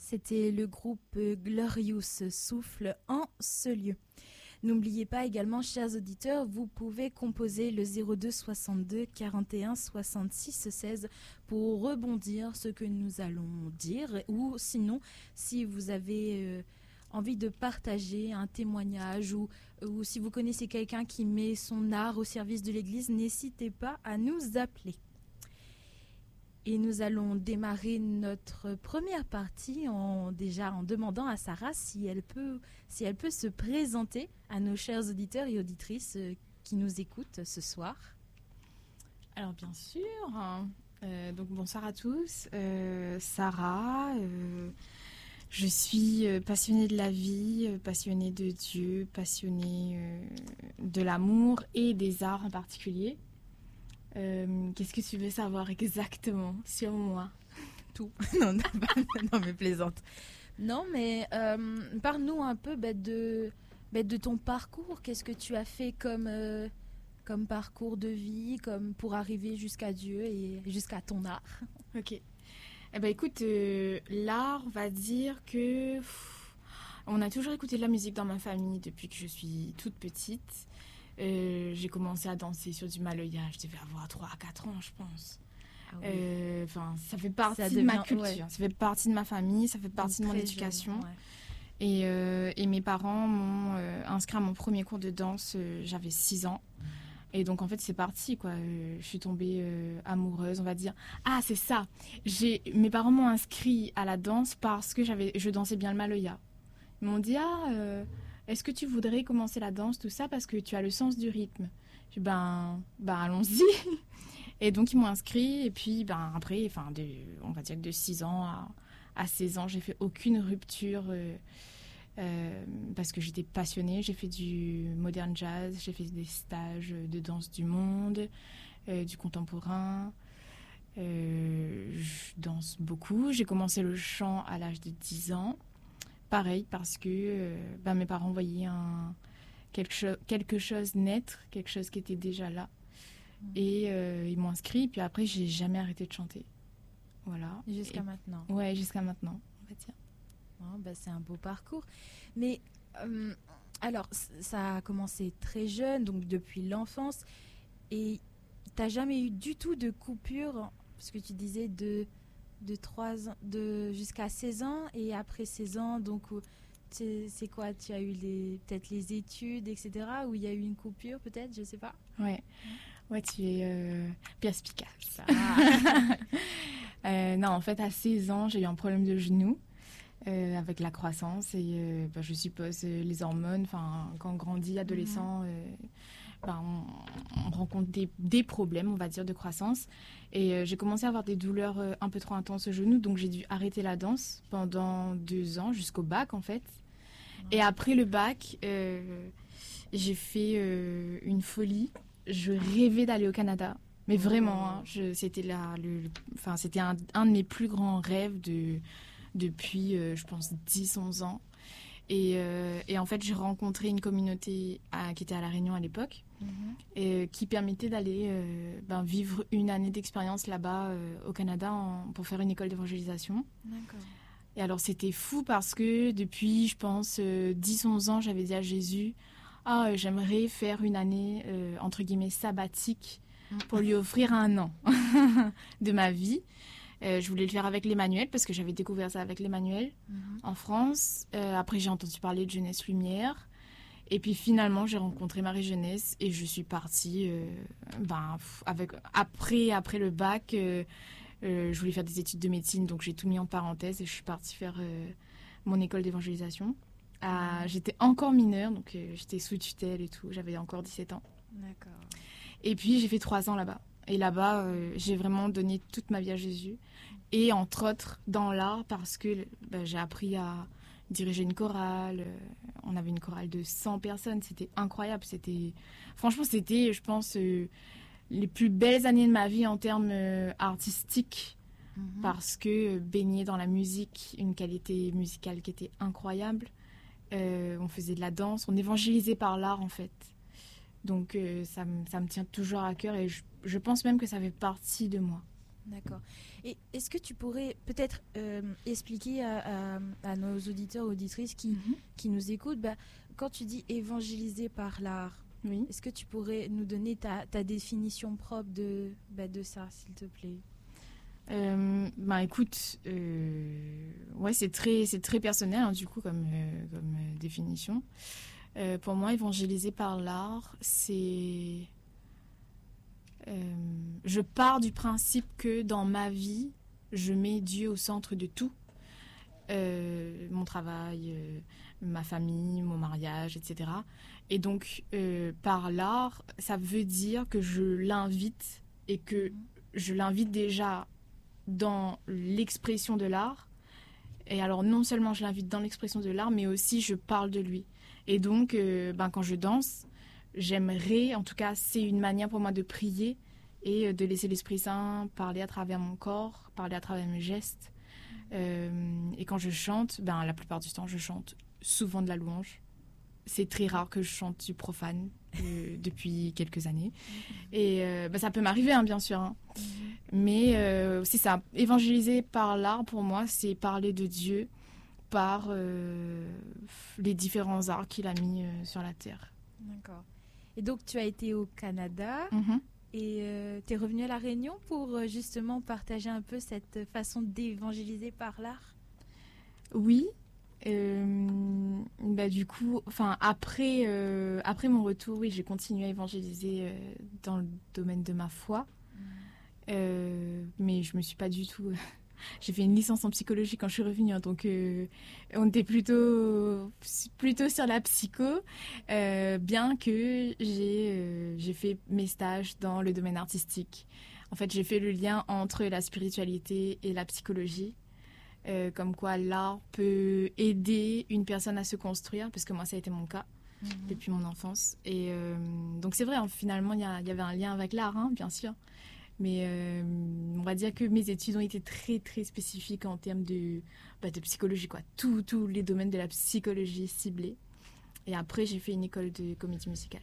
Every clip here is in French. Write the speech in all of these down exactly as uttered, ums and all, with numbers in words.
C'était le groupe Glorious Souffle en ce lieu. N'oubliez pas également, chers auditeurs, vous pouvez composer le zéro deux soixante-deux quarante et un soixante-six seize pour rebondir ce que nous allons dire, ou sinon, si vous avez euh, envie de partager un témoignage ou, ou si vous connaissez quelqu'un qui met son art au service de l'Église, n'hésitez pas à nous appeler. Et nous allons démarrer notre première partie en, déjà en demandant à Sarah si elle peut, si elle peut se présenter à nos chers auditeurs et auditrices euh, qui nous écoutent ce soir. Alors bien sûr, euh, donc bonsoir à tous, euh, Sarah, euh, je suis passionnée de la vie, passionnée de Dieu, passionnée euh, de l'amour et des arts en particulier. Euh, qu'est-ce que tu veux savoir exactement sur moi? Tout. non, non, non, mais plaisante. Non, mais euh, parle-nous un peu bah, de, bah, de ton parcours. Qu'est-ce que tu as fait comme, euh, comme parcours de vie, comme pour arriver jusqu'à Dieu et jusqu'à ton art? Ok. Eh ben, écoute, euh, l'art, on va dire que pff, on a toujours écouté de la musique dans ma famille depuis que je suis toute petite. Euh, j'ai commencé à danser sur du Maloya, je devais avoir trois à quatre ans, je pense. Ah oui. euh, ça fait partie ça devient, de ma culture, ouais. Ça fait partie de ma famille, ça fait partie Donc, de mon éducation. Jeune, ouais. et, euh, et mes parents m'ont euh, inscrit à mon premier cours de danse, euh, j'avais six ans. Et donc, en fait, c'est parti, quoi. Euh, je suis tombée euh, amoureuse, on va dire. Ah, c'est ça. J'ai... Mes parents m'ont inscrit à la danse parce que j'avais... je dansais bien le Maloya. Ils m'ont dit, ah... Euh... Est-ce que tu voudrais commencer la danse, tout ça, parce que tu as le sens du rythme? Je dis, ben, ben allons-y. Et donc, ils m'ont inscrit. Et puis, ben, après, enfin, de, on va dire que de six ans à, à seize ans, j'ai fait aucune rupture euh, euh, parce que j'étais passionnée. J'ai fait du modern jazz, j'ai fait des stages de danse du monde, euh, du contemporain. Euh, je danse beaucoup. J'ai commencé le chant à l'âge de dix ans. Pareil, parce que euh, bah, mes parents voyaient un, quelque, cho- quelque chose naître, quelque chose qui était déjà là. Mmh. Et euh, ils m'ont inscrit, puis après, j'ai jamais arrêté de chanter. Voilà. Jusqu'à et, maintenant. Ouais, jusqu'à maintenant, on va dire. Oh, bah, c'est un beau parcours. Mais, euh, alors, ça a commencé très jeune, donc depuis l'enfance, et t'as jamais eu du tout de coupure, parce que tu disais de... de trois ans, de jusqu'à seize ans, et après seize ans, donc c'est, c'est quoi, tu as eu les, peut-être les études, et cetera, où il y a eu une coupure, peut-être, je sais pas. Ouais, ouais, tu es euh, perspicace. Ah. euh, non, en fait, à seize ans, j'ai eu un problème de genou euh, avec la croissance et euh, bah, je suppose euh, les hormones. Enfin, quand on grandit, adolescent. Mm-hmm. Euh, Ben, on, on rencontre des, des problèmes, on va dire, de croissance. Et euh, j'ai commencé à avoir des douleurs euh, un peu trop intenses au genou, donc j'ai dû arrêter la danse pendant deux ans, jusqu'au bac, en fait. Ouais. Et après le bac, euh, j'ai fait euh, une folie. Je rêvais d'aller au Canada. Mais vraiment, oh. hein, je, c'était, la, le, le, enfin, c'était un, un de mes plus grands rêves de, depuis, euh, je pense, dix onze ans. Et, euh, et en fait, j'ai rencontré une communauté à, qui était à La Réunion à l'époque, mmh. et, qui permettait d'aller euh, ben, vivre une année d'expérience là-bas euh, au Canada en, pour faire une école d'évangélisation. D'accord. Et alors, c'était fou parce que depuis, je pense, euh, dix onze ans, j'avais dit à Jésus, ah, euh, j'aimerais faire une année, euh, entre guillemets, sabbatique mmh. pour lui offrir un an de ma vie. Euh, je voulais le faire avec l'Emmanuel parce que j'avais découvert ça avec l'Emmanuel mmh. en France. Euh, après, j'ai entendu parler de Jeunesse Lumière. Et puis finalement, j'ai rencontré Marie Jeunesse et je suis partie. Euh, ben, avec, après, après le bac, euh, euh, je voulais faire des études de médecine, donc j'ai tout mis en parenthèse et je suis partie faire euh, mon école d'évangélisation. À, mmh. J'étais encore mineure, donc euh, j'étais sous tutelle et tout. J'avais encore dix-sept ans. D'accord. Et puis j'ai fait trois ans là-bas. Et là-bas, euh, j'ai vraiment donné toute ma vie à Jésus. Et entre autres, dans l'art, parce que bah, j'ai appris à diriger une chorale. Euh, on avait une chorale de cent personnes. C'était incroyable. C'était, franchement, c'était, je pense, euh, les plus belles années de ma vie en termes euh, artistiques. Mm-hmm. Parce que euh, baigner dans la musique, une qualité musicale qui était incroyable. Euh, on faisait de la danse. On évangélisait par l'art, en fait. Donc, euh, ça, ça me tient toujours à cœur. Et je, je pense même que ça fait partie de moi. D'accord. Et est-ce que tu pourrais peut-être euh, expliquer à, à, à nos auditeurs, auditrices qui, Mhm. qui nous écoutent, bah, quand tu dis évangéliser par l'art, Oui. est-ce que tu pourrais nous donner ta, ta définition propre de, bah, de ça, s'il te plaît? Euh, bah écoute, euh, ouais, c'est très, c'est très personnel hein, du coup comme, euh, comme euh, définition. Euh, pour moi, évangéliser par l'art, c'est... euh, je pars du principe que dans ma vie, je mets Dieu au centre de tout. Euh, mon travail, euh, ma famille, mon mariage, et cetera. Et donc, euh, par l'art, ça veut dire que je l'invite et que je l'invite déjà dans l'expression de l'art. Et alors, non seulement je l'invite dans l'expression de l'art, mais aussi je parle de lui. Et donc, euh, ben, quand je danse, j'aimerais, en tout cas, c'est une manière pour moi de prier et de laisser l'Esprit Saint parler à travers mon corps, parler à travers mes gestes. Euh, et quand je chante, ben, la plupart du temps, je chante souvent de la louange. C'est très rare que je chante du profane euh, depuis quelques années. Et euh, ben, ça peut m'arriver, hein, bien sûr. Hein. Mais euh, c'est ça, évangéliser par l'art, pour moi, c'est parler de Dieu par euh, les différents arts qu'il a mis euh, sur la terre. D'accord. Et donc, tu as été au Canada Mm-hmm. et euh, tu es revenu à La Réunion pour euh, justement partager un peu cette façon d'évangéliser par l'art? Oui. Euh, bah, du coup, enfin, après, euh, après mon retour, oui, j'ai continué à évangéliser euh, dans le domaine de ma foi. Euh, mais je me suis pas du tout. J'ai fait une licence en psychologie quand je suis revenue, hein, donc euh, on était plutôt plutôt sur la psycho, euh, bien que j'ai euh, j'ai fait mes stages dans le domaine artistique. En fait, j'ai fait le lien entre la spiritualité et la psychologie, euh, comme quoi l'art peut aider une personne à se construire, parce que moi ça a été mon cas mmh. depuis mon enfance. Et euh, donc c'est vrai, hein, finalement il y, y avait un lien avec l'art, hein, bien sûr. Mais euh, on va dire que mes études ont été très très spécifiques en termes de, bah, de psychologie, quoi. Tous tous les domaines de la psychologie ciblés. Et après, j'ai fait une école de comédie musicale.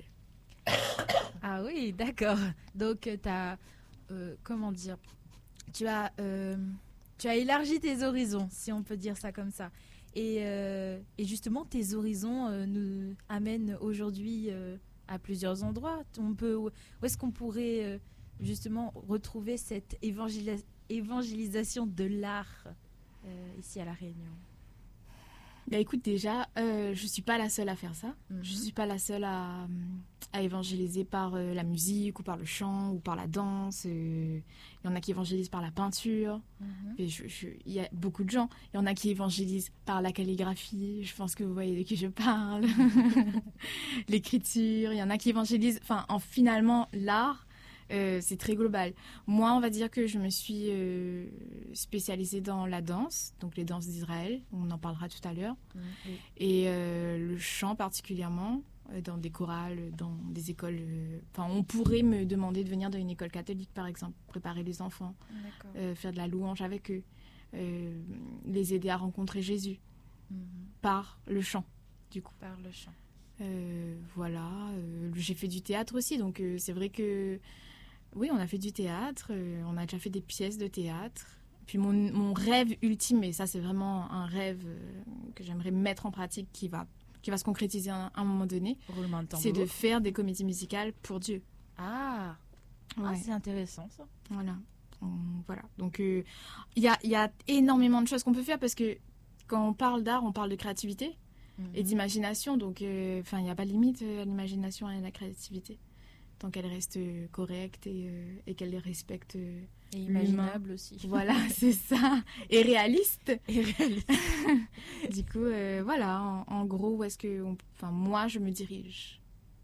Ah oui, d'accord. Donc, tu as, euh, comment dire, tu as, euh, tu as élargi tes horizons, si on peut dire ça comme ça. Et, euh, et justement, tes horizons euh, nous amènent aujourd'hui euh, à plusieurs endroits. On peut, où est-ce qu'on pourrait... Euh, justement retrouver cette évangélis- évangélisation de l'art euh, ici à La Réunion? Bah écoute, déjà, euh, je suis pas la seule à faire ça. Mm-hmm. Je suis pas la seule à, à évangéliser par euh, la musique ou par le chant ou par la danse. Euh, il y en a qui évangélisent par la peinture. Mm-hmm. Et je, je, il y a beaucoup de gens. Il y en a qui évangélisent par la calligraphie. Je pense que vous voyez de qui je parle. L'écriture. Il y en a qui évangélisent. Enfin, en finalement, l'art. Euh, c'est très global. Moi, on va dire que je me suis euh, spécialisée dans la danse, donc les danses d'Israël, on en parlera tout à l'heure, mmh. et euh, le chant particulièrement, euh, dans des chorales, dans des écoles. Enfin, euh, on pourrait me demander de venir dans une école catholique, par exemple, préparer les enfants, euh, faire de la louange avec eux, euh, les aider à rencontrer Jésus, mmh. par le chant, du coup. Par le chant. Euh, voilà. Euh, j'ai fait du théâtre aussi, donc euh, c'est vrai que oui, on a fait du théâtre, euh, on a déjà fait des pièces de théâtre. Puis mon, mon rêve ultime, et ça c'est vraiment un rêve euh, que j'aimerais mettre en pratique, qui va, qui va se concrétiser à un, à un moment donné, c'est de faire des comédies musicales pour Dieu. Ah, ouais. Ah, c'est intéressant ça. Voilà. On, voilà. Donc il euh, y, a, y a énormément de choses qu'on peut faire, parce que quand on parle d'art, on parle de créativité mmh. et d'imagination. Donc il euh, n'y a pas de limite à l'imagination et à la créativité, tant qu'elle reste correcte et, euh, et qu'elle les respecte. Euh, et imaginable aussi. Voilà, c'est ça. Et réaliste. Et réaliste. Du coup, euh, voilà, en, en gros, où est-ce que on, enfin, moi, je me dirige.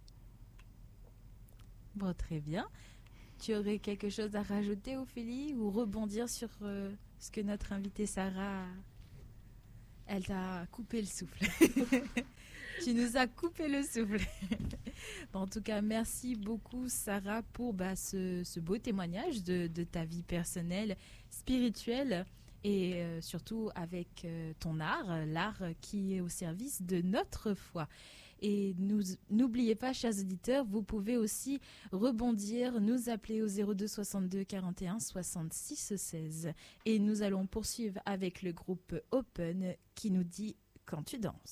Bon, très bien. Tu aurais quelque chose à rajouter, Ophélie, ou rebondir sur euh, ce que notre invitée Sarah, elle t'a coupé le souffle. Tu nous as coupé le souffle. Bon, en tout cas, merci beaucoup, Sarah, pour bah, ce, ce beau témoignage de, de ta vie personnelle, spirituelle, et euh, surtout avec euh, ton art, l'art qui est au service de notre foi. Et nous, n'oubliez pas, chers auditeurs, vous pouvez aussi rebondir, nous appeler au zéro deux soixante-deux quarante et un soixante-six seize. Et nous allons poursuivre avec le groupe Open qui nous dit « Quand tu danses ».